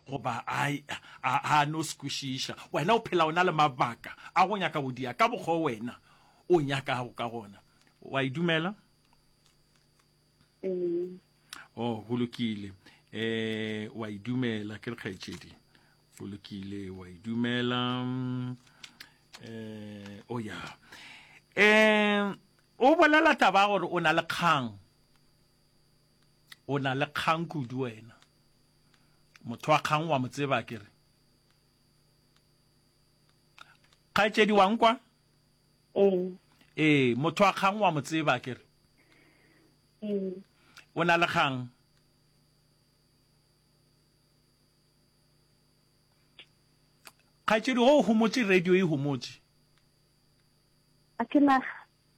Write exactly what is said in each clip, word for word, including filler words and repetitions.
goba ai a no squishisha wena o phela ona le mabaka a go nyaka bodia ka bogo wena o nyaka go ka gona wa idumela Mm. oh hulukile eh wa idumela ke re kgaetšedi hulukile wa idumela eh o ya eh o bolela taba gore o na le kgang o na le kgang kudu wena motho wa kgang wa motseba kere kgaetšedi wa nkwa Mm. eh motho wa kgang wa motseba kere Mm. o na le kgang kgaetšedi go homotse radio e homotse A ke na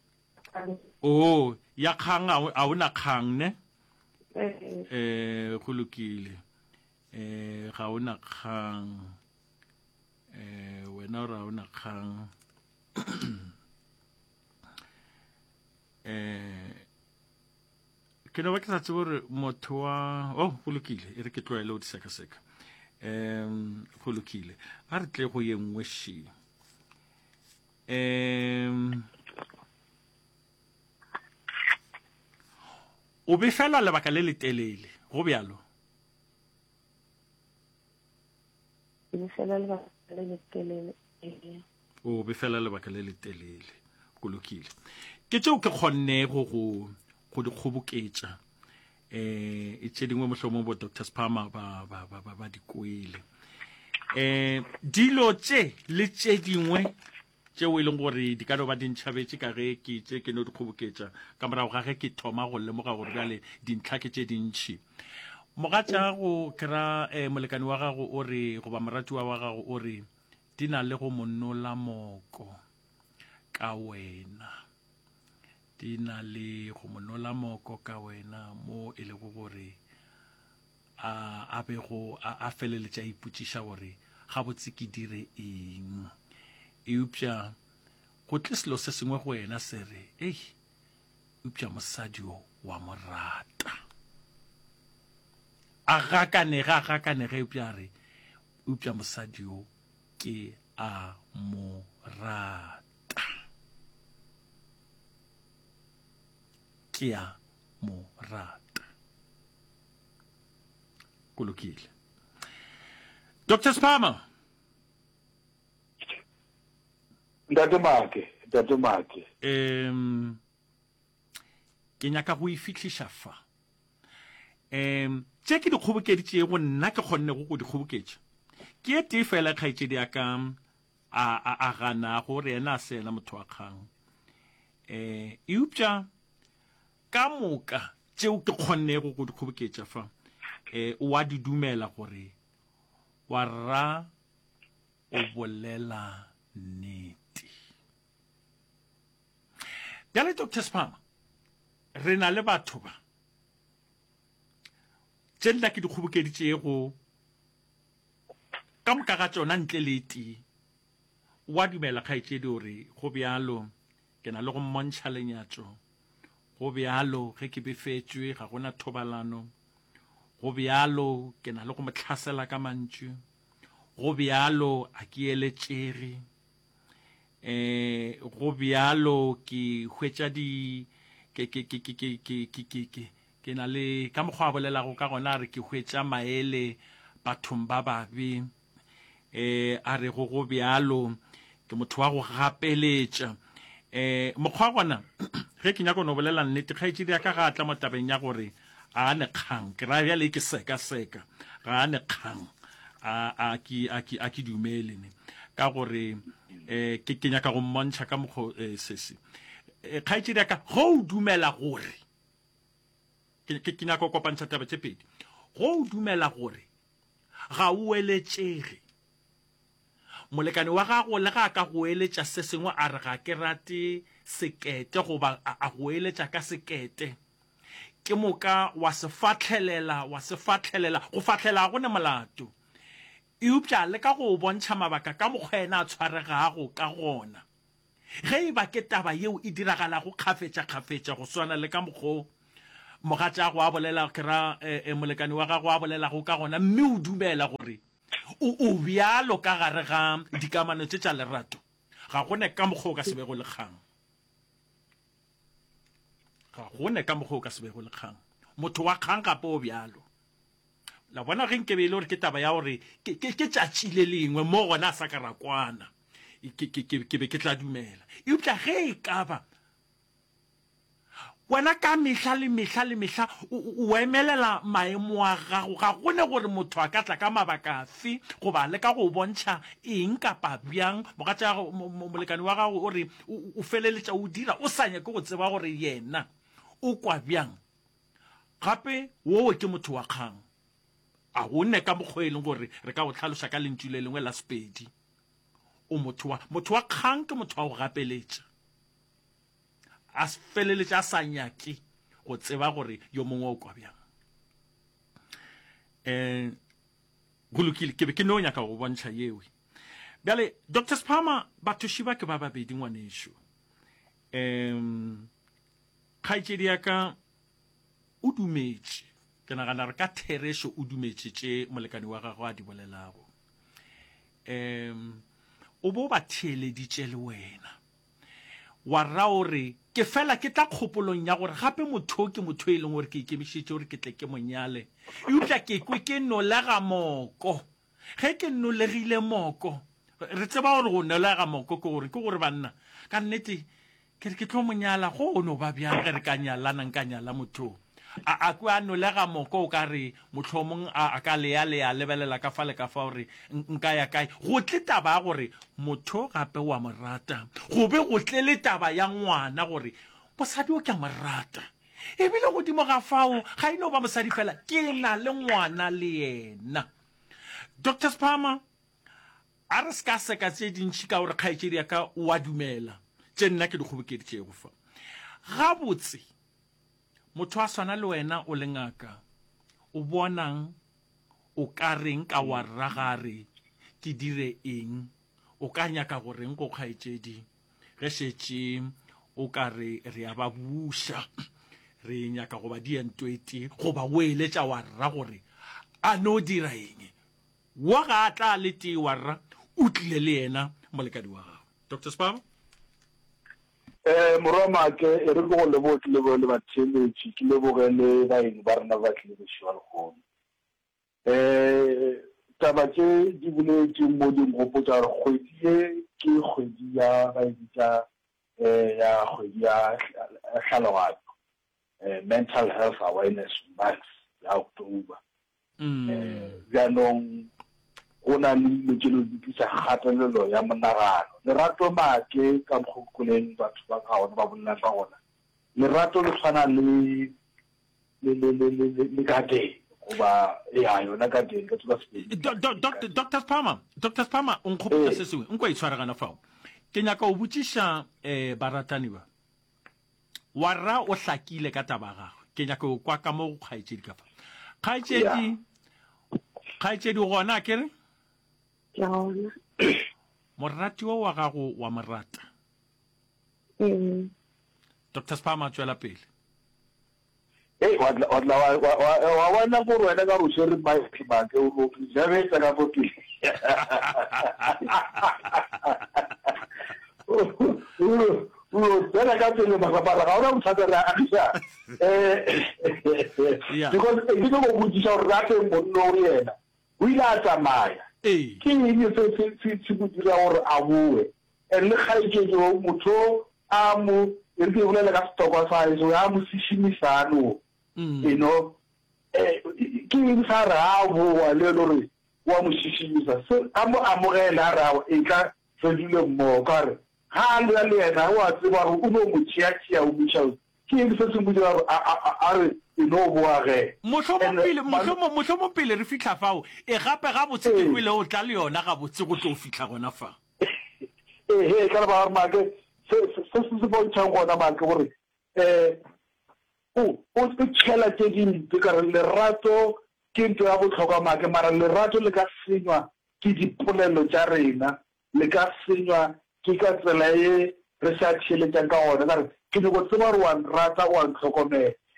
oh ya kgang a o na kgang ne eh eh go lokile eh ga o na kgang eh wena ra o na kgang eh ke no ba ke sa tsebo re motho wa oh go lokile e re ke tloela o di seka seka em go lokile a re tle go ye nngwe shi em o be fela lebaka le le telele go bjalo ke fela le ba le le telele eh o be fela lebaka le le telele go lokile ke tseo ke kgonne go go go di kgoboketša eh e tše dingwe mohlomong bo Doctor Spama ba ba ba ba, ba di koile eh dilo tše le tše dingwe tšeo e leng gore di ka no ba dintšhabetše ka ge ke tše ke no di kgoboketša ka morago ga ge ke thoma go lemoga gore bjale dintlha ke tše dintšhi mogatša go kra eh molekani wa gago o re goba moratiwa wa gago o re di na le go monnola moko ka wena di na le go monola moko ka wena mo e le go gore a a be go a feleletša ipotšiša gore ga botse ke dire eng eupša go tle selo se sengwe go wena se re ei eupša mosadi o wa morata a gakanega a gakanega eupša re eupša mosadi o ke a morata ke a mo rata go lokile Doctor Spama Ntate Make Ntate Make em ke nyaka go ifitlhiša fa em tše ke di kgobokeditše go nna ke kgonne go go di kgoboketša ke e tee fela kgaetšedi ya ka a a a gana gore yena a sela motho wa kgang eh eupša ka moka tšeo ke kgonnego go di kgoboketša fa eh wa di dumela gore wa ra o bolela nnete bjale Doctor Spama re na le batho ba tše nna ke di kgobokeditšego ka moka ga tšona ntle le tee wa dumela kgaetšedi gore go bjalo ke na le go mmontšha lenyatšo go bjalo ge ke befetšwe ga gona thobalano go bjalo ke na le go motlhasela ka mantšu go bjalo a ke eletšege eh go bjalo ke hwetša di ke ke ke ke ke ke ke ke ke ke na le ka mokgwa a bolelago ka gona re ke hwetša maele bathong ba babe eh a re go go bjalo ke motho wa go gapeletša eh mokgwa gona ge ke nyaka no bolela nnete kgaetšedi ya ka ga tla mo tabeng ya gore a ne kgang ke ra bjale ke seka seka ga ne kgang a a ki a ki a ki dumele ne ka gore eh ke ke nyaka go mmontšha ka mokgo se se kgaetšedi ya ka go dumela gore ke ke nyaka go kopantša taba tše pedi go dumela gore ga o eletšege molekane wa gago le ga ka go eletša se sengwe a re ga ke rate sekete goba a go eletša ka sekete ke moka wa se fatlhelela wa se fatlhelela go fatlhela go ne molato eupša le ka go bontšha mabaka ka mokgwena a tshwaregago ka gona ge e ba ke taba yeo e diragala go kgafetša kgafetša go swana le ka mokgwa mogatša go a bolela ke ra molekane wa gago a bolela go ka gona mme o dumela gore o bjalo ka gare ga dikamano tse tša lerato ga gone ka mokgwa o ka sebego le kgang ga gone ka mokgwa o ka sebego le kgang motho wa kgang gape o bjalo la bona ge nkebe e le gore ke taba ya gore ke tšatši le lengwe mo gona a sa ka rakwana ke be ke tla dumela eupša ge e ka ba wena ka mehla le mehla le mehla o emelela maemo a gago ga gone gore motho a ka tla ka mabaka afe goba le ka go bontšha eng kapa bjang mogatša molekane wa gago o re o feleletša o dira o sa nyake go tseba gore yena o kwa bjang gape wo ke motho wa kgang a gone ka mokgwa e leng gore re ka go tlhaloša ka lentšu le lengwe la Sepedi o motho wa motho wa kgang ke motho wa go gapeletša a feleletša a sa nyake go tseba gore yo mongwe o kwa bjang um go lokile ke be ke no nyaka go bontšha yewe bjale Doctor Spama batho šiba ke ba babedi ngwanešo um kgaetšedi ya ka o dumetše ke nagana re ka therešo o dumetše tše molekane wa gago a di bolelago um o bo ba theeleditše le wena wa ra gore ke fela ke tla kgopolong ya gore gape motho ke motho e leng gore ke ikemišitše gore ke tle ke monyale eupša ke kwe ke nolega moko ge ke nolegile moko re tseba gore go nolega moko ke gore ke gore banna ka nnete ke re ke tlo monyala go o no ba bjang ge re ka nyalana nka nyala motho a kwa nolega moko o ka re mohlomong a ka lea-lea lebelela ka fa le ka fa gore nka ya kae go tle taba gore motho gape wa morata go be go tle le taba ya ngwana gore mosadi o ke a morata ebile godimo ga fao ga ino ba mosadi fela ke na le ngwana le yena Doctor Spama a re ska seka tse dintšhi ka gore kgaetšedi ya ka wa dumela tše nna ke dikgobokeditše go fa gabotse motho a swana le wena o le ngaka o bonang o ka reng ka wa ragare ke dire eng o ka nyaka go reng go kgaetšedi ge šetše o ka re re a ba buša re nyaka go ba dientwete goba o eletša wa rra gore a no dira eng wa ga a tla le tee wa rra o tlile le yena molekadi wa gago Doctor Spama eh moroma ke e re go le bot le go le batheletši ke le bogele ba eng ba rena ba tle go go eh taba tše di boletše mo di ngopotša gore kgwedi ye ke kgwedi ya ba editša eh ya kgwedi ya tlhaloganyo eh mental health awareness month ya October eh jaanong go na le metšhelo di tlisa kgatelelo ya monagano lerato make ka mokgoleng batho ba ka gona ba bolela ba gona lerato le tshwana le le le le le garden goba ya yona garden ka tloga se Doctor Spama Doctor Spama o nkgopotsa se sengwe nkwa itshwaragana fao ke nyaka o botšiša um baratani ba wa rra o hlakile ka taba gagwe ke nyaka o kwa ka mo go kgaetšedi ka fa kgaetšedi kgaetšedi gona ke re morati wa wa gago wa morata Doctor Spama tswela pele eh wa wa wa wa na go rwena ka go share ba ba ke o go jabe tsa ka botile o tsena ka tsene ba ba ga ona mothatsa ra akisa eh because e go go botšiša gore rate monno o yena o ile a tsamaya ke eng se se se go dira gore a boe and le kgaetšedi motho a mo e re bolela ka stokwa sa eso ya mo sishimisano you know eh ke eng sa ra boa le lore wa mo sishimisa so a mo amogela ra e ka fedile mo ka re ha le le yena wa tseba go o no mo tšea o motšha ke eng se se mo dira a re no boa ge mohlomopele mohlomopele re fitlha fao e gape ga botse ke kwele o tla le yona ga botse go tlo fitlha gona fa eh he ka ba ma ke se se se bontšha gona ba ke gore eh o o tšhela tše dintsi ka re lerato ke ntho ya botlhokwa make mara lerato le ka senywa ke dipolelo tša rena le ka senywa ke ka tsela ye re sa tšheletšang ka gona ka re ke nyako tseba gore wa nrata wa ntlhokomela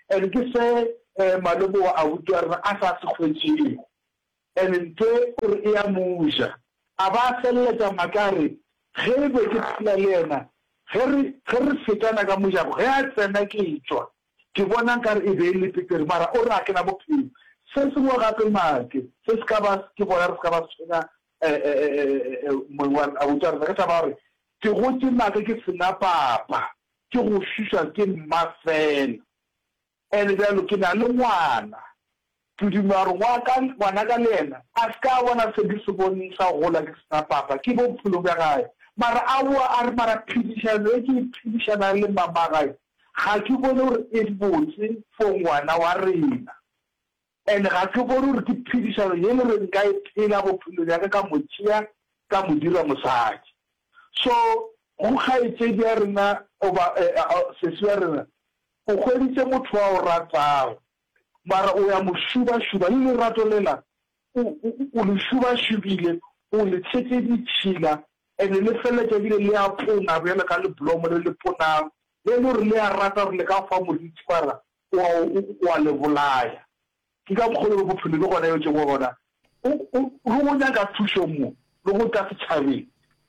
and ke se malebo a utlwa a sa se khwetšego and nte o re ya muja a ba selletsa makare ge be ke phela le yena ge re fetana ka mojago ge a tsena ke etswa ke bona nkare e be le petere mara o re a ke na bophelo se sengwe gape make se se ka ba ke bona re se ka ba tshwenya mongwana a utlwa rena ke taba gore ke gotse make ke sena papa ke go šušwa ke mma fela and bjalo ke na le ngwana tuduma gore ngwana ka le ena a se ka bona se di se boneng sa gola ke sena papa ke bophelo bja gae mara a boa a re mara phedišano e ke phedišana le mama gae ga ke bone gore e botse for ngwana wa rena and ga ke bone gore ke phedišano ye le re nka e phela bophelo bjaka ka motšea ka modira mosadi so go kgaetsedi ya rena oba sesi ya rena o hweditse motho wa o ratago mara o ya mo šuba-šuba le lerato lela o le šuba-šubile o le tshetse ditšhila and le feletšebile le a pona bjale ka leblomo le le ponang le le gore le a rata gore le ka fa moditsi bara wa le bolaya ke ka mokgole le bophelo le gona yo tse go bona go go nyaka thušo mo le go tla setšhabeng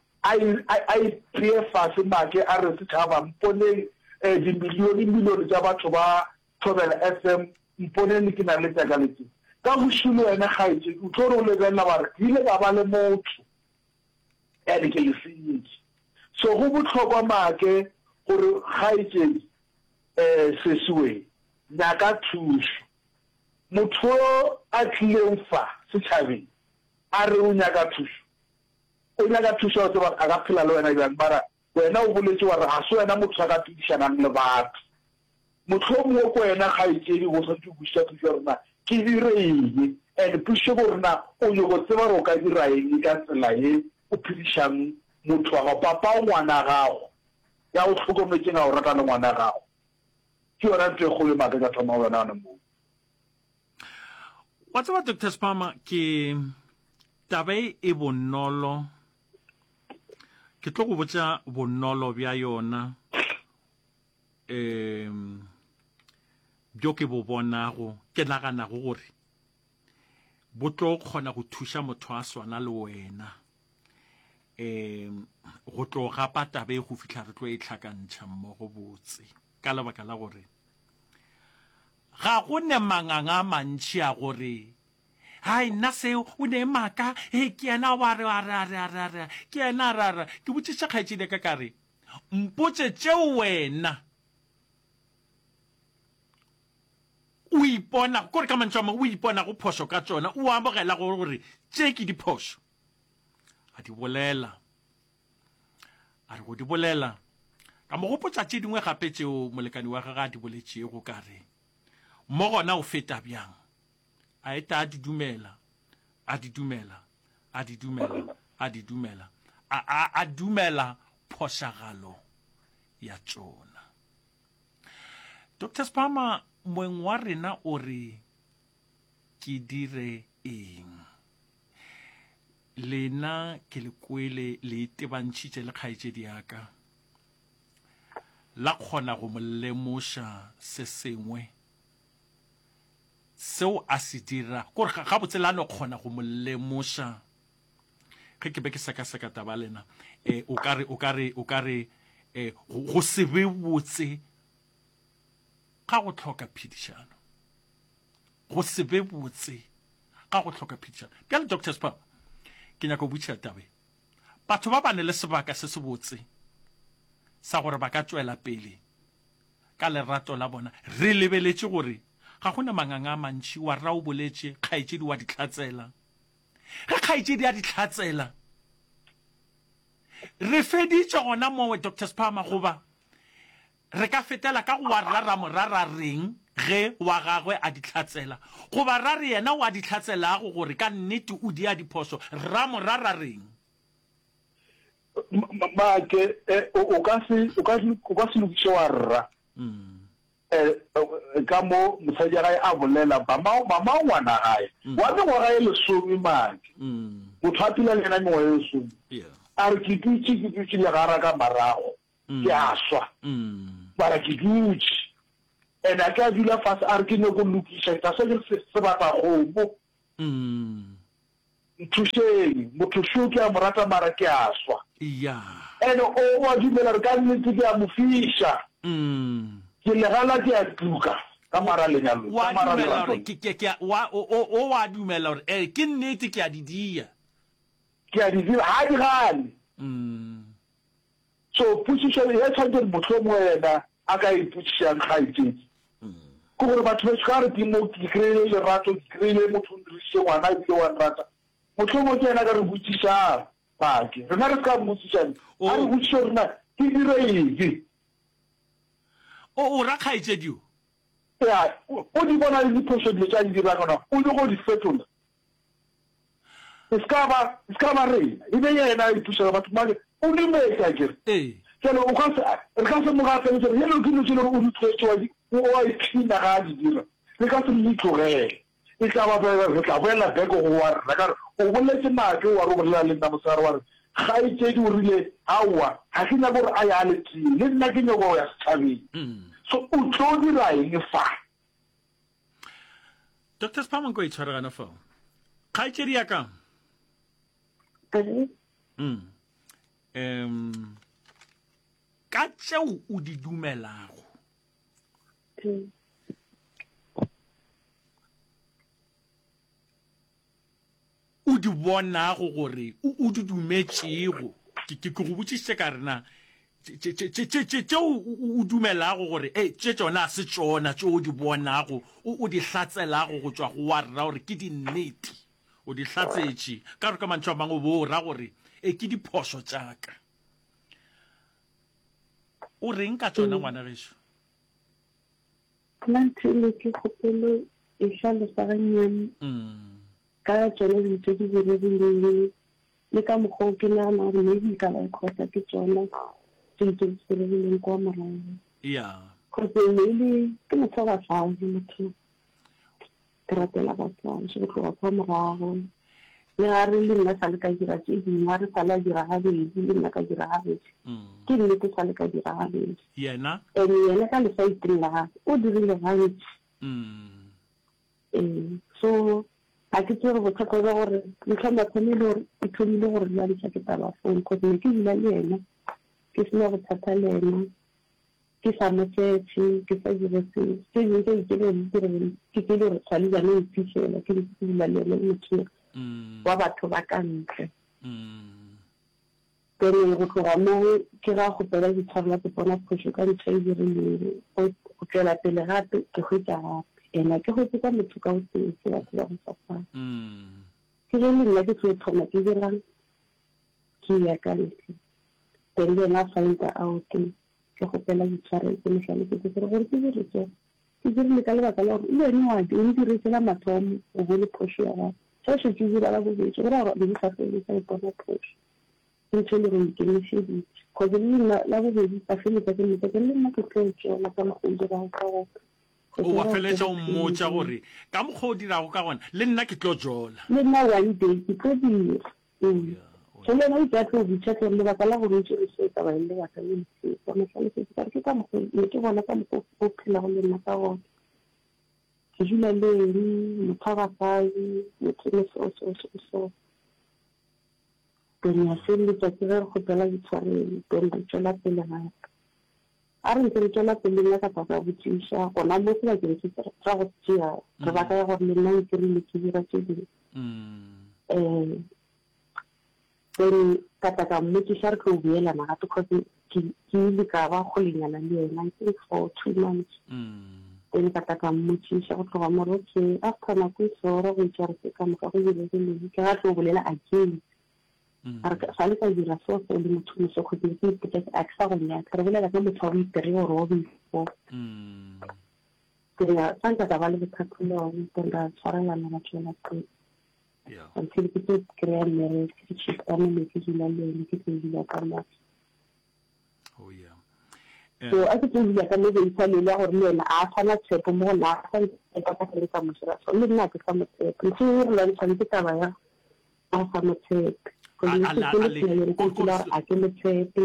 a ipeye fase make a re setšhaba mponeng dimilione milione tša batho ba Thobela F M mponeng ke na le tsaka letse ka go šilo wena kgaetse o tlo re o lebelela bare ke ile ka ba le motho ene ke le senyetše so go botlhokwa make gore kgaetsedi um sesiwe nyaka thušo motho a tlileng fa setšhabeng a re o nyaka thušo o nyaka thušo tseba a ka phela le wena bjang bara wena o boletse wa re ga se wena motho a ka phedišanang le batho motho o mongwe ko wena kgaetsedi go sa thubuša thušo rena ke dire eng and pušo go rena o nyako tseba re o ka dira eng ka tsela ye o phedišang motho wa gago papa o ngwana gago ya o tlhokometseng a o rata le ngwana gago ke yona ntho e kgolo make ka thoma wena one moo wa tseba Doctor Spama ke tabe e bonolo ke tlo go botsa bonolo bja yona um bjo ke bo bonago ke naganago gore bo tlo kgona go thuša motho a swana le wena um go tlo gapa tabe go fitlha re tlo e tlhakantšha mmogo botse ka lebaka la gore ga go ne manganga a mantši a gore hai nna seo o ne maka e ke yena wa re wa re re re re ke yena ra ra ke botšiša kgaetšedi ka kare mpotse tšeo wena o ipona kore ka mantšho a mangwe o ipona go phošo ka tšona o amogela gore tše ke diphošo a di bolela a re go di bolela ka mo gopotsa tše dingwe gape tšeo molekani wa gage a di boletšego kare mo gona o feta bjang a eta a di dumela a di dumela a di dumela a di dumela a a dumela phošagalo ya tšona. Doctor Spama moeng wa rena o re ke dire eng lena ke le kwele le itebantšhitše le kgaetšedi yaka la kgona go mo lemoša se sengwe seo a se dira gore ga botse la no kgona go mo lemoša ge ke be ke seka-seka taba lena um o kare o kare o kare um go se be botse ga go tlhoka phedišano go se be botse ga go tlhoka phedišano bjale Doctor Spama ke nyaka go botšiša tabe batho ba bane le sebaka se se botse sa gore ba ka tswela pele ka lerato la bona re lebeletše gore ga gona manganga a mantši wa rra o boletše kgaetšedi wa ditlhatsela ge kgaetšedi ya ditlhatsela re feditše gona mowe Doctor Spama goba re ka fetela ka go wa rara morara reng ge wa gagwe a ditlhatsela goba ra re yena wa ditlhatselago gore ka nnete o di a diphoso ra morara reng make o ka se lokiše wa rra um ka mo mosadi ya gae a bolela mama ngwana gae wa mengwaga e lesome make motho a pila le yena mengwaga e lesome a re ke dutse ke dutse le gara ka marago ke a swa bara ke dutse and a ka dula fase a re ke nyako lokisa ta se se batla go mm thusheng motho sho ke a morata mara ke a swa yeah and o wa dumela re ka nnete ke a mo fisha mm ke le gala ke a tuka ka mara lenyalo wa dumela re ke ke wa o wa dumela re eh ke nnete ke a di dia ke a di dia ha di gane mm so position ya tshwanetse motho mo wena a ka iputshang ga itse ko gore batho ba tshware di mo ke krele le rato ke krele motho ndrise ngwana ke wa rata motho mo ke ena ka re butsisa ba ke re na re ka butsisa a re butsisa rena ke dire eng o o ra khaitse dio ya o di bona le diphoso di tsa di dira kana o di go di fetola iskaba iskaba re ibe yena e thusa batho ba o di metsa ke eh kelo o ka se re ka se mo ga tse re yelo ke le o di tswetse wa di o a ipina ga di dira re ka se le tlogele e tla ba ba re tla boela beko go wa re ka o boletse make wa ro bolela le nna mosara wa re ga e tse di o rile awa ha ke nya gore a ya le tsi le nna ke nyo ya tshabeng so o tlo dira eng fa Doctor Spamon go itshwara gana fa ga e tshedi ya ka mm em ka tseo o di dumelago o di bonago gore o di dumetšego ke ke go botsitse ka rena tse o dumelago gore eh tse tsona se tsona tse o di bonago o di hlatselago go tswa go wa rra gore ke di nnete o di hlatsetše ka re ka mantšho a mangwe bo ra gore e ke diphoso tsaka o reng ka tsona ngwana gešo Nantile ke kgopolo e hlalosa gannyane ka tsone dintho di dirileng le ka mokgwa o ke nagana gore maybe ka ba ikgotsa ke tsona tse di dirileng kwa morago yeah kgotsa maybe ke motho wa basadi motho ke ratela basadi se go tloga kwa morago le ga re le nna sa le ka dira tse dingwe re sa le dira gabedi le nna ka dira gabedi ke nnete sa le ka dira gabedi yena and yena ka lesaiteng la gage o dirile gantsi so a ke tsere botlhokwa ba gore ntlhomathomile gore e thomile gore le a ke taba phone cause ne ke dula le ena ke sena bothata le ena ke sa motsetse ke sa dire se se dingwe tse ke le dire ke ke le re tshwale jana e phitlhela ke le dula le ena motho wa batho ba ka ntle pele go tloga mo ke ga go pela ditshwarela ke bona phoso ka ntho e dirileng go tswela pele gape ke hwetša gape ena ke go tseka motho ka o setse batho ba go safana ke le nna ke tlo thoma ke dirang ke ya ka ntle then then a find out ke go pela ditshwarela ke mehlale ke tsere gore ke dire tse ke dirile ka lebaka la gore le ene wa di o dirisela mathomo o bole phoso ya gape so se ke dira la bobedi gore a di sa fele sa bona phoso ntse le re ke le shedi go di nna la bobedi a fele ka ke ntse ke le nna ke tlo tsela ka mo go dira ka go o wa feletša o mmotša gore ka mokgwa o dirago ka gona le nna ke tlo jola le nna one day ke tlo dira so le nna ke tla tlo botša gore lebaka la gore ntse re se ka ba le batla le ntse bona sa le se ke ka mokgwa ne ke bona ka mokgwa o phela go le nna ka gona ke jula le motho ba basadi motho le so so so so pele ya sele tsa ke re go pela ditshwarele pele di tswela pele gape a re ntse re tswela pele nna ka tsa botsisa gona mo se ba ke se tsa go tšea re ba ka ya gore le nna ke rile ke dira tse dingwe eh then ka tla ka mmotsisa re tlo buelana gape because ke ile ka ba go lenyana le ena I think for two months then ka tla ka mmotsisa go tloga more ke after nako e sora go itša re se ka moka go diregileng ke ga tlo bolela again a re sa le ka dira so se le motho mo se go dira ke ipotsa a ka go nya ka re bolela ka motho wa itere gore o bifo ke ya tsantsa ka ba le bothakolo go nda tshwarelana ba tsela ke yeah until ke tlo kry-a mere ke tshika mo le ke dula le ke ke dula ka mo oh yeah so a ke dula ka mo le sa le la gore le ena a tshwana tshepo mo la ka ka ka le ka mo sera so le nna ke ka mo tshepo ke re la ntse ka ba ya a sa mo tshepo a ke le tshepe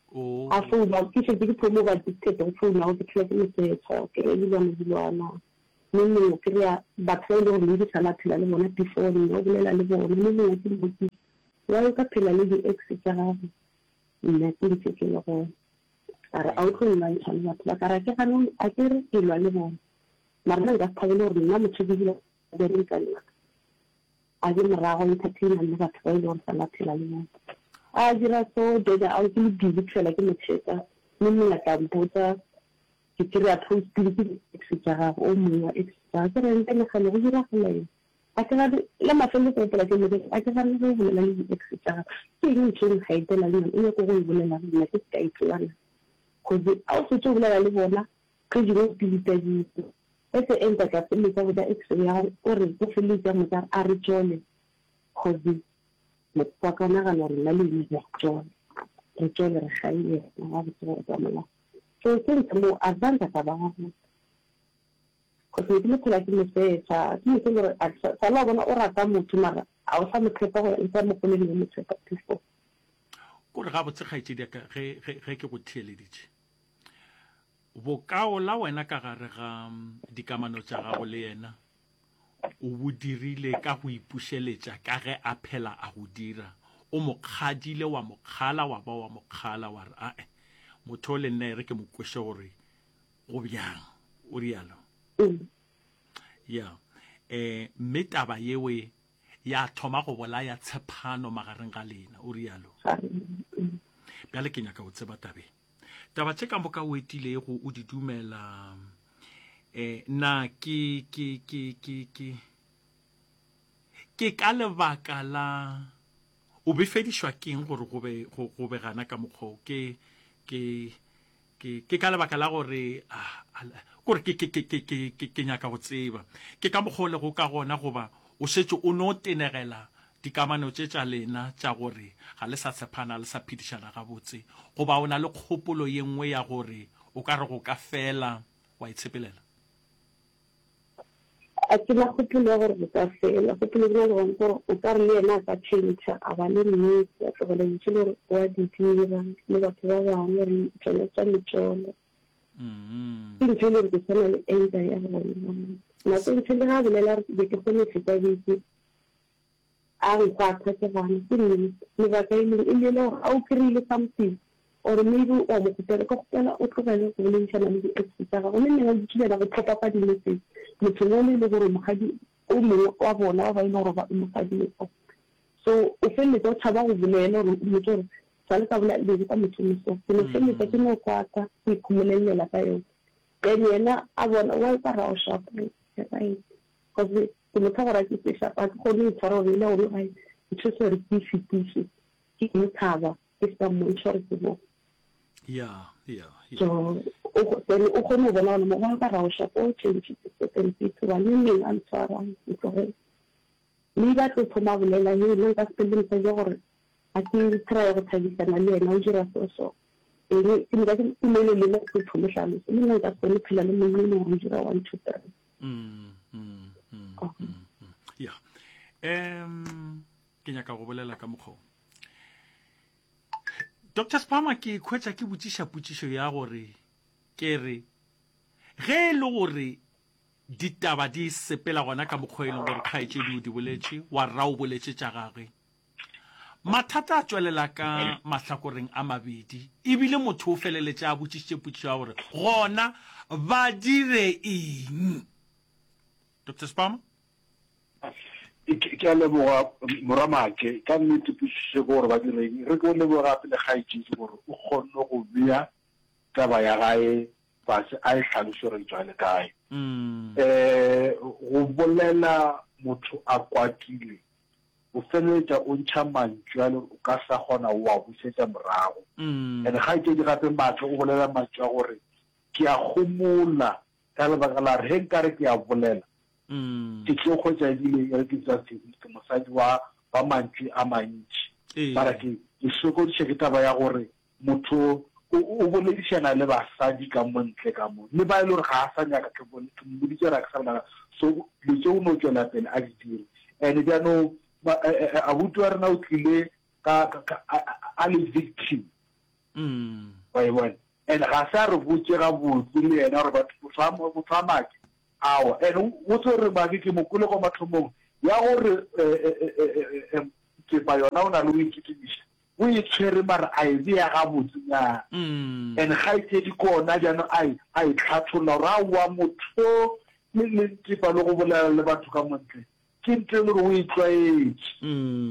Oh. a founa ke se ke thomo ba dictate go founa go ke tletse motsetsa ke re ile mo dilwana mme mo ke ya ba tsela go le sala phela le bona before le go bolela le bona mme mo ke mo wa ka phela le di ex tsa gago nna ke ntse ke le go ara a utlo nna ntshana batho ba kara ke gano a ke re ke lwa le bona mara nna ga thabele gore nna motho ke dilo ba re ka nna a ke morago entertainment le batho ba ile go sala phela le bona a dira so deda a ke le busy fela ke motsheka mme nna ka mpotsa ke kry-a post le ke ex tsa gago o mongwe ex tsa ke re nte le gale go dira gole a ke ga le mafelo go pela ke le a ke ga le go bolela le ex tsa gago ke eng tsheng ga itela le nna e go go bolela nna ke ka itlwana go di a o se tso bolela le bona ke di go dilita di e se enta ka pele ka boda ex ya o re go felisa motsa a re tsone go di mo kwa kana ga re la le di tsone re tsone re gaile na ga botse go tsamaela so ke mo advance ka ba go go ke le phela ke motsetsa ke mo gore a sala bona o rata motho mara a o sa mo tshepa go ntse mo kole le mo tshepa tfo go re ga botse ga itse ka ge ge ke go theeleditse bokao la wena ka gare ga dikamano tsa gago le yena o bo dirile ka go ipušeletša ka ge a phela a go dira o mo kgadile wa mo kgala wa ba wa mo kgala wa re ae motho le nna re ke mo kweshe gore go bjang o rialo ya eh mme taba yewe ya thoma go bolaya tshepano magareng ga lena o rialo bjale ke nyaka go tseba tabe taba tse ka moka o etile go o di dumela eh na ke ke ke ke ke ke ka lebaka la o befedishwa keng gore go be go be gana ka mokgo ke ke ke ke ka lebaka la gore gore ke ke ke ke ke ke nyaka go tseba ke ka mogole go ka gona goba o setse o no tenegela dikamano tse tša lena tša gore ga le sa tshepana le sa phedišana ga botse goba o na le kgopolo ye nngwe ya gore o ka re go ka fela wa itshepelela a ke la kgopolo gore go ka fela kgopolo ya gore o ka re le yena ka change a ba le mme ya tlogela ditse le wa di dira le batho ba bangwe re tsone tsa metšolo ke ntho le re ke tsena le anger ya bona nako ntho le ga bolela re ke kgone feta ditse a re kwa ka ke bana ke le le ba ka ile ile le a o krile something or maybe o mo kutela ko kutela o tlogela go le ntšhana le ex tsa ga o ne nna di tsela go tlhopa pa di letse motho le le gore mogadi o mo wa bona ba ile gore ba mogadi so o felle go tshaba go bolela gore motho sale ka bolela le ka motho so ke le felle ke mo kwa ka ke khumelela ka yo ke yena a bona wa ka ra o shop ke right because ke mo tsara ke se shapa go le tsara le le o ai ke se re ke fitishi ke mo tsaba ke sa mo tsara ke mo ya ya so o go o go mo bona mo wa ka ra o shapa o change ke se ke ke wa le le an tsara ke go ni ba tlo thoma bolela le le ka spelling sa gore a ke try go thabisana le yena o dira so so e ke nka ke le le le ke thoma hlalo le nna ka se le phela le mo le o dira one two three mm mm ya em ke nyaka go bolela ka mokgwa Doctor Spama ke khwetsa ke botsiša putsišo ya gore ke re ge le gore ditaba di sepela gona ka mokgwa e leng gore kgaetšedi o di boletše wa rra o boletše tša gagwe mathata a tswelela ka mahlakoreng a mabedi ebile motho o feleletše a botsišitše putsišo ya gore gona ba dire eng Doctor Spama ke a leboga Moramake ka nnete pušiše gore ba direng re ke o leboga gape le kgaetšedi gore o kgonne go bea taba ya gae fase a e tlhaloše re tswa le kae um go bolela motho a kwatile o feleletša o ntšha mantšu a le o ka sa kgona wa busetša morago and kgaetšedi gape matlho o bolela mantšu a gore ke a gomola ka lebaka la re ge nkare ke a bolela ke tlo khotsa dile ya ke tsa ke mosadi wa ba mantsi a mantsi bara ke ke soko di ke taba ya gore motho o boledishana le basadi ka montle ka mo le ba ile gore ga a sa nyaka ke bone ke mbuditse ra ka sa so le tšeo no tswela pele a di dire and ya no a butwa rena o tlile ka a le victim wa e bona and ga sa re botse ga botse le ena gore batho go tsa maki awa and o tsore maki ke mokule go mathomong ya gore ke ba yona o na le ikitimisha o itshwere mara a e ya ga botsinya and ga itse di kona jana ai ai tlhathola ra wa motho le le tipa le go bolela le batho ka montle ke ntse le go itlwaetse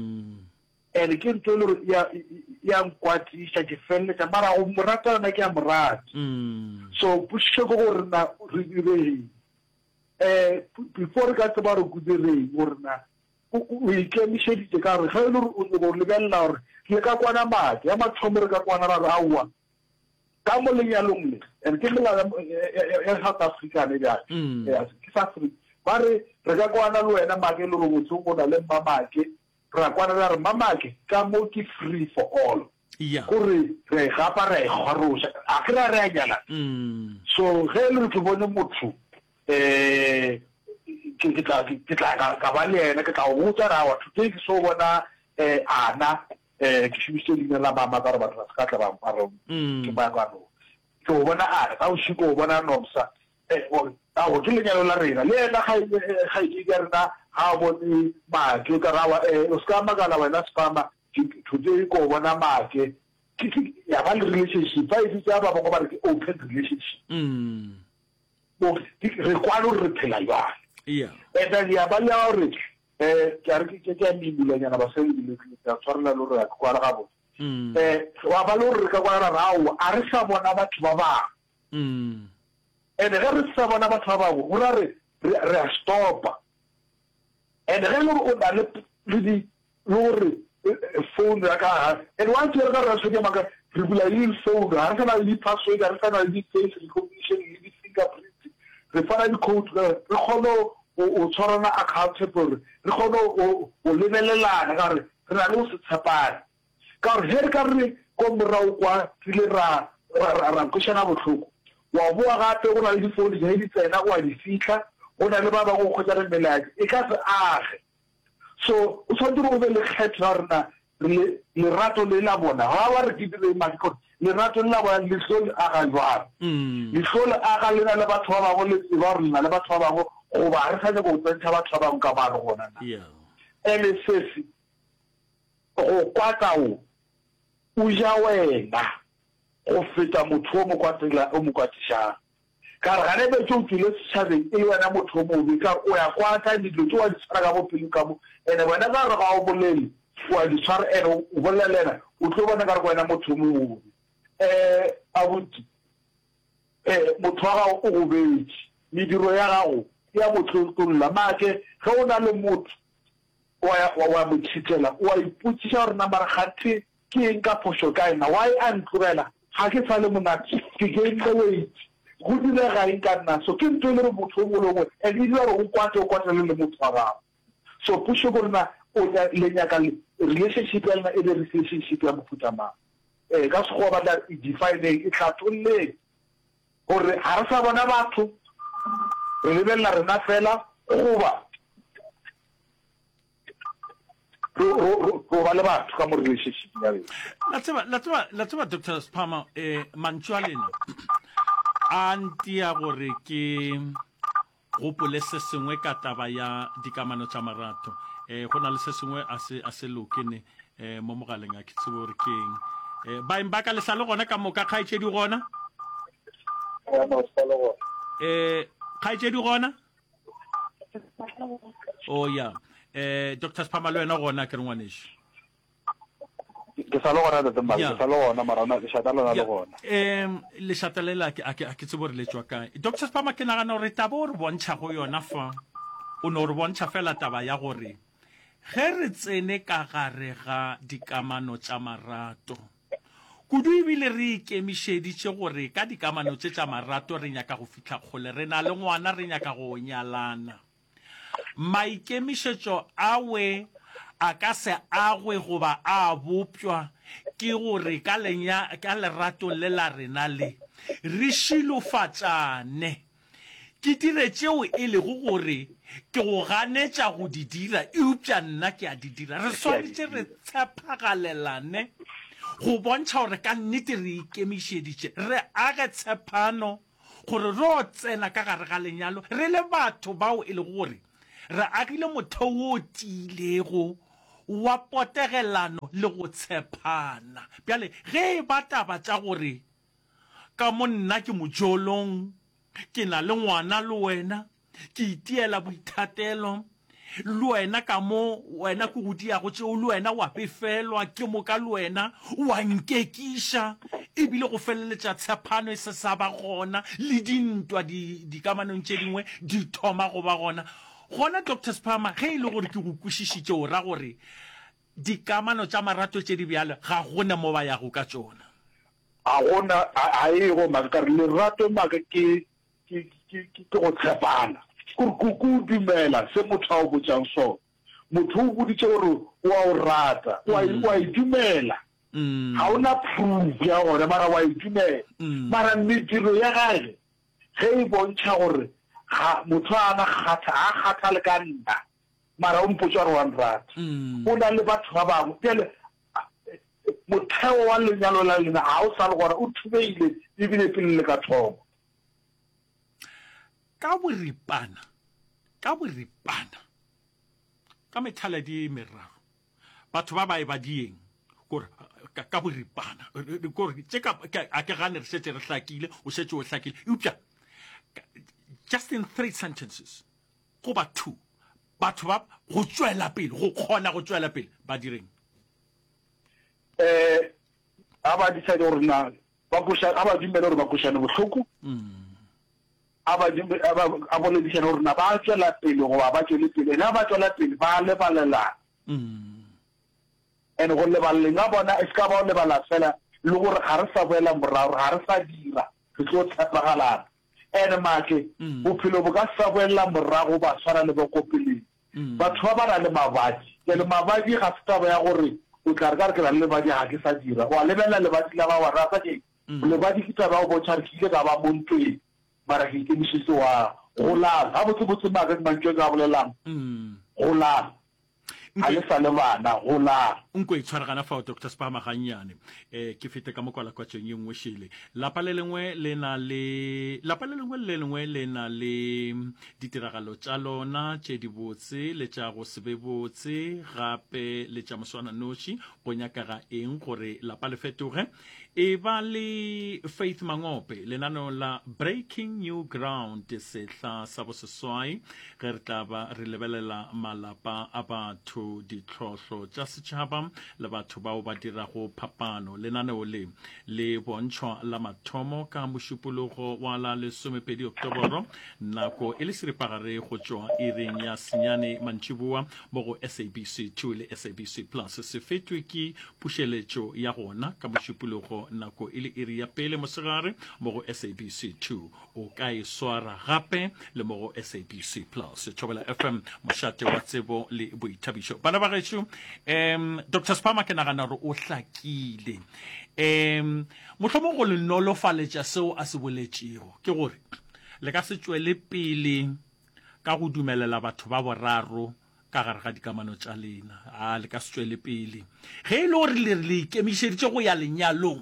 and ke ntse le ya ya nkwatisha ke felle tsa mara o morata na ke a morata so pushwe go gore na re dire eh before ka tsa ba re go dire gore na o ikemišeditse ka re ge e le gore o go lebelela gore le ka kwana mati ya mathomo re ka kwana ra re aowa ka mo lenyalong le and ke mela ya South Africa ne ya ke South Africa ba re re ka kwana le wena make le go botse go na le mamake ra kwana ra re mamake ka mo ke free for all gore re gapa re kgorosha a ke ra re a nyala so ge le re bone motho eh ke ke tla ke tla ka ba le ena ke tla o botsa ra wa thuto ke so bona eh ana eh ke shumise dina la mama ka re batho ba se ka tla ba mparo ke ba ka no ke o bona a ka o shiko o bona nomsa eh o a o ke lenyalo la rena le ena ga ga ke ke rena ha bone ba ke ka rawa eh o ska magala wena spama thuto ko bona make ke ya ba le relationship ba e tsa ba go ba re open relationship mm o re kwano re phela jwa yeah and then ya ba ya re eh ke re ke ke mi bulanya ba se le ka tshwarela lo re ka ra gabo eh wa ba lo re ka kwa ra rawo a re sa bona batho ba ba mm and re re sa bona batho ba ba go ra re re stop and re lo o na le di lo re phone ya ka and once you ga ra se ke maka re bula le phone ha re na le password ha re na le face recognition le fingerprint re fana di code re kgono o tshwarana accountable re kgono o lebelelana ka re re na le o se tshepana ka re he ka re ko morao kwa tile ra ra go shana botlhoko wa boa gape go na le di phone di di tsena go a di fitla o na le ba ba go khotsa re melaki e ka se age so o tshwanetse go be le kgetho rena le le rato le la bona ha ba re ditile makiko le rato le la bona le hlole aga jwa le hlole aga le na le batho ba go le ba re na le batho ba go go ba re sa go tsentsa batho ba ka ba gona yeah ene sesi go kwata o o ja wena go feta motho mo kwatela o mo kwatisha ka re gane be tso tile tshabe e le wena motho mo bi ka o ya kwata di tlo twa di tsara ka bo pele ka mo ene wena ba re ga o bolele wa di tsara ene o bolelena o tlo bona ka re wena motho mo eh abuti eh motho ga o go betsi mi diro ya gago ya motho tlolla make ga o na le motho wa wa motshitela wa iputsisa re number gati ke eng ka phosho ka ena why an tlogela ga ke sa le monate ke gain the weight go dile ga eng ka nna so ke ntwe le motho mo lo mo e di re go kwate o kwate le motho wa gago so pusho go rena o le nyaka relationship ya lena e le relationship ya mofuta ma eh ka se go ba da define e tlhatholle gore ha re sa bona batho re lebella rena fela goba ro ba le batho ka mo relationship ya re la tseba la tseba la tseba Doctor Spama eh mantšwalena antia gore ke gopole se sengwe ka taba ya dikamano tsa marato eh go na le se sengwe a se a se lokene eh mo mogaleng a ke tsebo gore ke eng eh ba imba ka le sa le gona ka moka kgaitse di gona eh kgaitse di gona oh ya eh Doctor Spama le wena gona ke rengwaneshi ke sa lo gona de mara ke sa lo gona mara na ke shata lo na lo gona em le shatelela ke a ke tsebore le tswa kae Doctor Spama ke nagana gore taba re bontsha go yona fa o no re bontsha fela taba ya gore ge re tsene ka gare ga dikamano tsa marato kudu ibile re ikemišeditše gore ka dikamano tse tša marato re nyaka go fitla kgole re na le ngwana re nyaka go nyalana maikemišetšo awe a ka se agwe goba a bopšwa ke gore ka lenya ka lerato le la rena le re šilofatsane ke dire tšeo e lego gore ke go ganetša go di dira eupša nna ke a di dira re swanetše re tshepagalelane go bontšha gore ka nnete re ikemišeditše re age tshepano gore re o tsena ka gare ga lenyalo re le batho bao e le gore re agile motheo o tiilego wa potegelano le go tshepana bjale ge e ba taba tša gore ka mo nna ke mojolong ke na le ngwana le wena ke itiela boithatelo le wena ka mo wena ke go diago tšeo le wena wa befelwa ke mo ka le wena wa nkekiša ebile go feleletša tshepano e se sa ba gona le dintwa dikamanong tše dingwe di thoma go ba gona gona Doctor Sphama ge e le gore ke go kwešišitše o ra gore dikamano tša marato tše di bjale ga gona mo ba yago ka tšona a gona a e go maka re lerato maka ke ke ke go tshepana ku dumela se motho a o botsang so motho o boditse gore wa o rata wa wa idumela ha ona proof ya gore mara wa idumela mara mediro ya gae ge e bontšha gore ga motho a na kgatha a kgatha le ka nna mara o mpotsa gore wa nrata o na le batho ba bangwe pele motheo wa lenyalo la lena ga o sa le gore o thubeile ebile pele le ka thomo ka boripana ka boripana ka methaladi e meraro batho ba ba e badieng gore ka boripana gore tse ka a ke gane re setse re hlakile o setse o hlakile upša just in three sentences go ba two batho ba go tswela pele go kgona go tswela pele ba direng eh aba di tsaya gore na ba go sha aba dimela gore ba go shana bohloko aba di aba aba le di tsaya gore na ba tswela pele go ba tswela pele na ba tswela pele ba le ba lela mm ene go le ba le nga bona e ska ba le ba la fela le gore ga re sa boela morao ga re sa dira re tlo tshepagala ene make bophelo bo ka sa boela morago ba tshwana le bokopeleng batho ba ba na le mabadi le mabadi ga se taba ya gore o tla re ka re ke le badi ga ke sa dira wa lebela le badi la ba wa rata ke le badi ke taba go botsa re ke ka ba montwe mara ke ke mishitse wa gola ga botse botse ba ka mantse ka bolelang gola a le sa le bana gola nko e tshwaragana fa Doctor Sphama ganyane eh ke fete ka mokwala kwa tšeng yengwe shele lapa le lengwe le na le lapa le lengwe le lengwe le na le ditiragalo tša lona tše di botse le tša go se be botse gape le tša moswana noši go nyakaga eng gore lapa le fetoge e ba le Faith Mangope lenano la Breaking New Ground sehla sa boseswai ge re tla ba re lebelela malapa a batho ditlhohlo tša setšhaba le batho bao ba dirago phapano lenaneo le le bontšhwa la mathomo ka mošupologo wa la lesomepedi Oktoboro nako e le seripagare go tšwa ireng ya senyane mantšiboa mo go S A B C two le S A B C Plus se fetwe ke pušeletšo ya gona ka mošupologo nako e le iri ya pele mosegare mo go S A B C two o ka e swara gape le mo go S A B C Plus Thobela F M mošate wa tsebo le boithabišo bana ba gešo um Doctor Sphama ke nagana gore o hlakile um mohlomong go le nolofaletša seo a se boletšego ke gore le ka se tšwele pele ka go dumelela batho ba boraro ka gare ga dikamano tša lena a le ka se tšwele pele ge e le gore le le ikemišeditše go ya lenyalong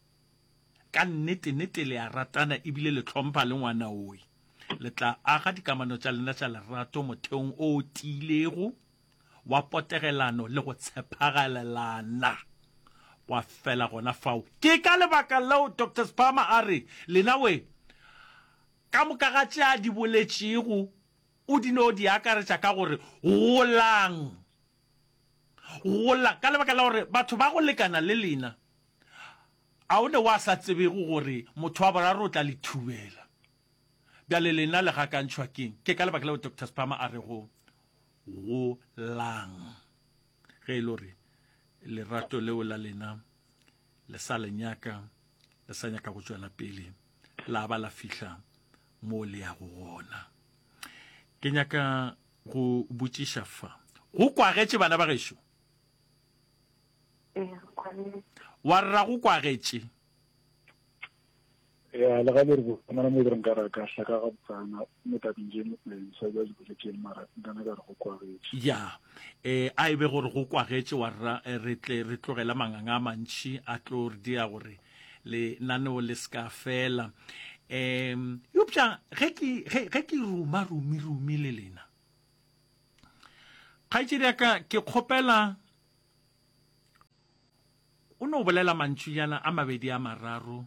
ka nnete nnete le a ratana ebile le tlhompha le ngwana oe le tla aga dikamano tša lena tša lerato motheong o tiilego wa potegelano le go tshepagalelana wa fela gona fao ke ka lebaka leo Doctor Sphama a re lena we ka moka ga tša di boletšego o dino di akaretša ka gore golang gola ka lebaka la gore batho ba go lekana le lena a o ne wa sa tsebego gore motho wa boraro o tla le thubela bjale lena le gakantšhwa keng ke ka lebaka leo Doctor Sphama a re go golang ge e le gore lerato leo la lena le sa lenyaka le sa nyaka go tšwela pele la ba la fihla mo le ya go gona ke nyaka go botšiša fa go kwagetše bana ba gešo wa rra go kwagetše ya le ga le re bona mo direng ka ra ka hla ka ga tsana mo ta binjeng le sa ba go ke mara ngana ga go kwa re ya eh a ebe gore go kwagetse wa ra re tle re tlogela manganga a mantši a tlo re dia gore le naneo le ska fela em yopša ge ke ge ke ruma rumi rumi le lena kgaitsedi ka ke kgopela o no bolela mantšunyana a mabedi a mararo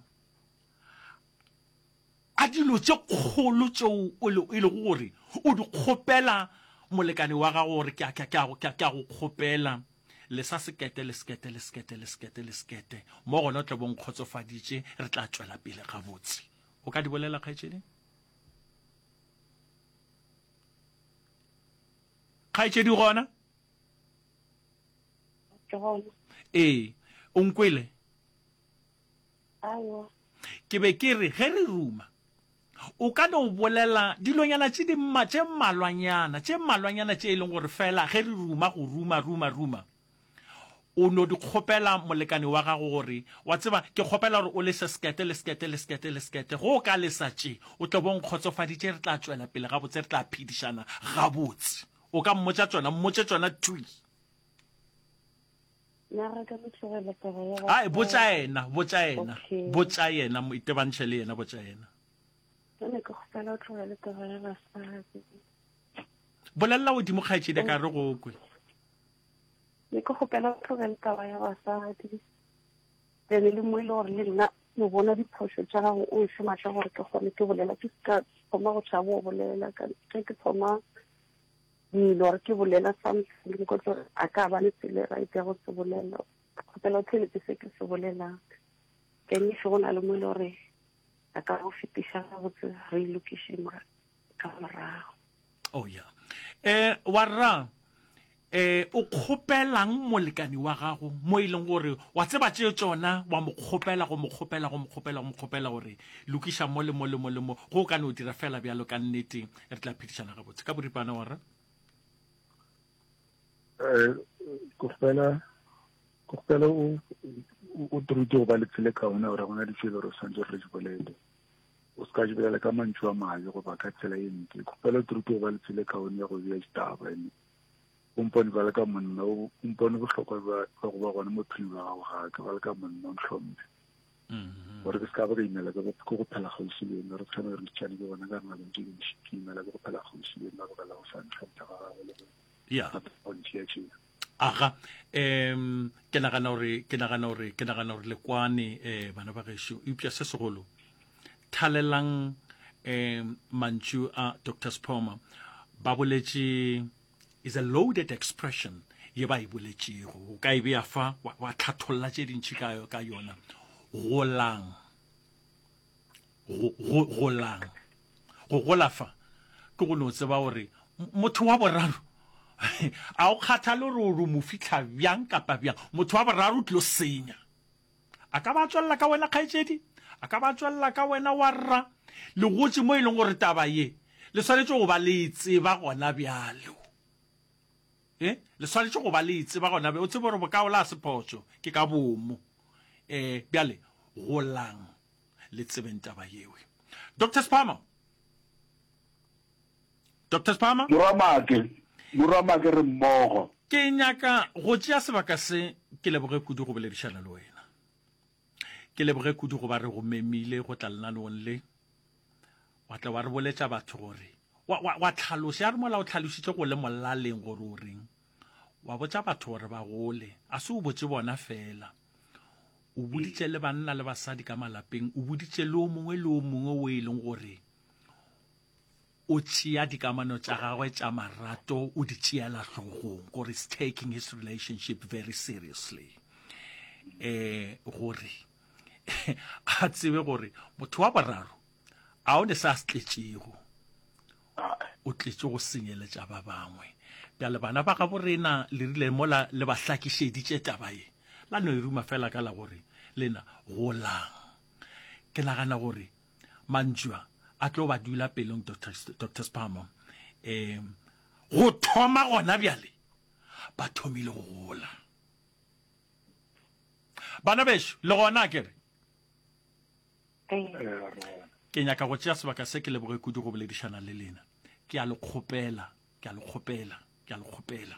a dilo tše kgolo tšeo e le gore o di kgopela molekane wa gago gore ke a go kgopela le sa sekete le sekete le sekete le sekete le sekete mo gona o tla bong kgotsofaditše re tla tšwela pele gabotse o ka di bolela kgaitsedi kgaitsedi gona ee o nkwele ke be ke re ge re ruma o ka no bolela dilonyana tše di mma tše mmalwanyana tše mmalwanyana tše e leng gore fela ge re ruma go ruma ruma ruma o no di kgopela molekane wa gago gore wa tseba ke kgopela gore o le se skete le skete le skete le skete go ka le sa tše o tlo bong kgotsofaditše re tla tšwela pele gabotse re tla phedišana gabotse o ka mmotša tsona mmotše tsona tui ai botša ena botša ena botša ena mo itebantšhe le yena botša ena bolelela godimo kgaetšedi ka re go kwe ne ke gopela go tlogela taba ya basadi tsene le mo e le gore le nna ke bona diphoso tša gago o šomaša gore ke kgone ke bolela ke ka thoma go tšhaba o bolela ge ke thoma dilo gore ke bolela something ko tlo a ka ba le tsele right ya go se bolela gopela o tlheletse se ke se bolelang ke nne se go na le mo e le gore a ka go fetiša gabotse re ilokiše ka morago oh ya eh wa rra eh o kgopelang molekane wa gago mo e leng gore wa tseba tše tsona wa mo kgopela go mo kgopela go mo kgopela go mo kgopela gore lokiša mo le mo le mo le mo go ka no dira fela bjalo ka nnete re tla phedišana gabotse ka boripana wa rra eh kgopela kgopela o o trute go ba le tsele ka ona gore gona difelo re santse re di bolele o ska di bolela ka mantšu a mabe go ba ka tsela e ntle kgopela o trute go ba le tsele ka ona ya go bea ditaba ene o mpone ba le ka monna o mpone bohlokwa ba go ba gona mo phelong wa gago ga ke ba le ka monna o ntlhompe gore ke ska ba ka imela ke go phela gausi le ena re tshwana re tšhane ke bona ka nna le tše dintši ke imela ke go phela gausi le ena ka la go sa ntlhompe ga gago le ya aga em ke nagana gore ke nagana gore ke nagana gore le kwane eh bana ba gešo upša se segolo thalelang em mantšu a Doctor Spoma ba boletše is a loaded expression ye ba e boletšego o ka e bea fa wa tlhatholla tše dintši ka yona golang golang go gola fa ke go no tseba gore motho wa boraro a o kgathale gore o mo fitlha bjang kapa bjang motho wa boraro o tlo senya a ka ba tswalla ka wena kgaetšedi a ka ba tswalla ka wena wa rra le gotse mo e leng gore taba ye le swanetše go ba le tseba gona bjalo eh le swanetše go ba le tseba gona bjalo o tsebe gore bokaola a sepotso ke ka bomo eh bjale golang le tsebeng taba yewe Doctor Spama Doctor Spama Muramake Muramake re mmogo ke nyaka go tšea sebaka se ke leboge kudu go boledišana le wena ke leboge kudu go ba re go memile go tla lena le onle wa tla wa re boletša batho gore wa wa tlhaloša ya re mola o tlhalošitše go le molaleng gore o reng wa botša batho gore ba gole a se o botse bona fela o boditše le banna le basadi ka malapeng o boditše le o mongwe le o mongwe o e leng gore o tšea dikamano tša gagwe tša marato o di tšeela hlogong gore is taking his relationship very seriously eh gore a tsebe gore motho wa boraro a o ne sa se tletšego o tletše go senyeletša ba bangwe bjale bana ba ga borena le rile mola le ba hlakišeditše taba ye la no e ruma fela ka la gore lena golang ke nagana gore mantšwa a tlo ba dula pelong Doctor Spama eh go thoma gona bjale ba thomile go gola bana besho le gona ke re ke nyaka go tšea sebaka se ke leboge kudu go boledišana le lena ke a le kgopela ke a le kgopela ke a le kgopela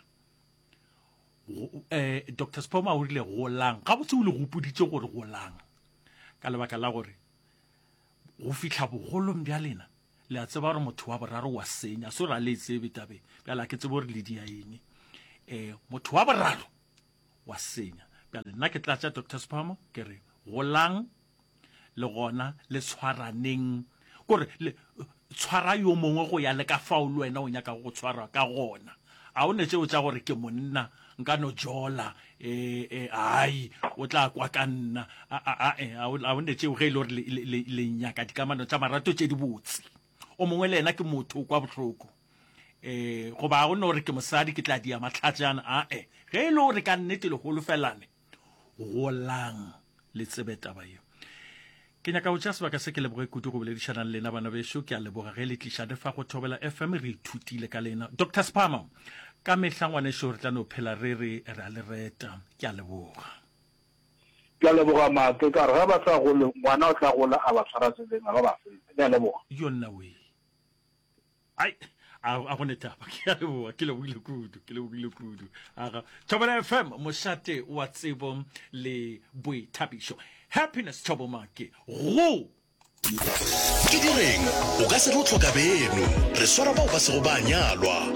eh Doctor Spoma o rile golang ga botse o le gopoditse gore golang ka lebaka la gore go fihla bogolong bja lena le a tseba gore motho wa boraro wa senya so ra le tsebe tabe bjala ke tsebe gore le dia eng eh motho wa boraro wa senya bjale nna ke tlatša Doctor Spoma ke re golang le gona le tshwaraneng gore le tshwara yo mongwe go ya le ka fao le wena o nyaka go tshwara ka gona a o netse o tsa gore ke monna nka no jola eh eh ai o tla kwa ka nna a a a o netse o ge ile gore le nyaka dikamano tsa marato tse di botse o mongwe le ena ke motho kwa botlhoko eh go ba go no re ke mosadi ke tla dia matlhatsana a eh ge ile gore ka nnete le go lofelane golang le tsebeta ba yo ke nyaka o tša sebaka se ke leboge kudu go boledišana le lena bana bešo ke a leboga ge le tlišane fa go thobela F M re ithutile ka lena Doctor Spama ka mehla ngwanešo re tla no phela re re re a le reta ke a leboga ke a leboga maake ka re ga ba sa gole ngwana o tla gola a ba tshwara tseleng ga ba fetse ke a leboga yo nna we ai a go netaba ke a leboga ke lebogile kudu ke lebogile kudu aga thobela F M mošate wa tsebo le boithabišo Happiness Thabo Make go ke direng o ka se re o tlhoka beno re swara bao ba se go ba nyalwa